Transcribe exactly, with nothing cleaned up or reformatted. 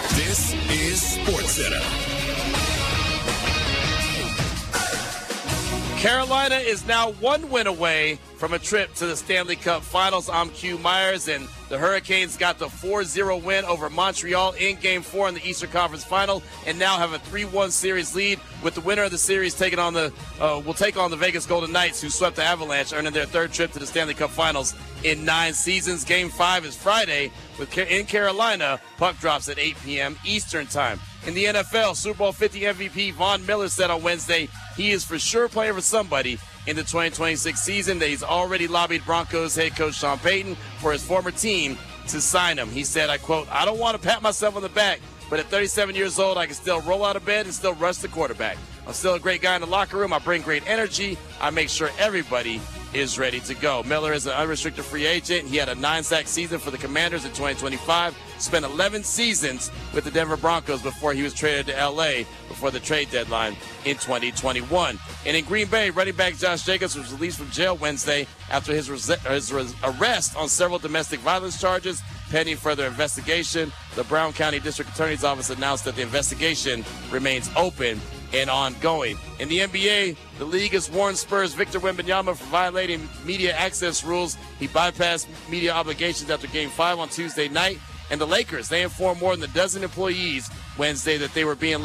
This is SportsCenter. Carolina is now one win away from a trip to the Stanley Cup Finals. I'm Q Myers, and the Hurricanes got the four zero win over Montreal in Game four in the Eastern Conference Final, and now have a three one series lead, with the winner of the series taking on the uh, will take on the Vegas Golden Knights, who swept the Avalanche, earning their third trip to the Stanley Cup Finals in nine seasons. Game five is Friday with in Carolina. Puck drops at eight p.m. Eastern Time. In the N F L, Super Bowl fifty M V P Von Miller said on Wednesday he is for sure playing for somebody in the twenty twenty-six season. That he's already lobbied Broncos head coach Sean Payton for his former team to sign him. He said, I quote, "I don't want to pat myself on the back, but at thirty-seven years old, I can still roll out of bed and still rush the quarterback. I'm still a great guy in the locker room. I bring great energy. I make sure everybody is ready to go." Miller is an unrestricted free agent. He had a nine-sack season for the Commanders in twenty twenty-five, spent eleven seasons with the Denver Broncos before he was traded to L A before the trade deadline in twenty twenty-one. And in Green Bay, running back Josh Jacobs was released from jail Wednesday after his, res- his res- arrest on several domestic violence charges. Pending further investigation, the Brown County District Attorney's Office announced that the investigation remains open and ongoing. In the N B A, the league has warned Spurs Victor Wembanyama for violating media access rules. He bypassed media obligations after Game five on Tuesday night. And the Lakers, they informed more than a dozen employees Wednesday that they were being